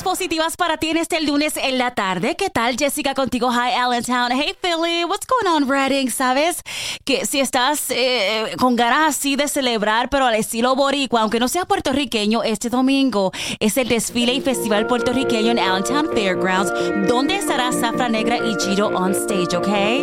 positivas para ti en este lunes en la tarde. ¿Qué tal, Jessica? Contigo, hi, Allentown. Hey, Philly. What's going on, Reading? ¿Sabes? Que si estás con ganas así de celebrar, pero al estilo boricua, aunque no sea puertorriqueño, este domingo es el desfile y festival puertorriqueño en Allentown Fairgrounds, donde estará Zafra Negra y Giro on stage, ¿ok?